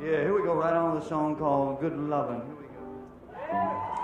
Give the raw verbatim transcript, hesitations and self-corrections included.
Yeah, here we go, right on the song called Good Lovin'. Here we go.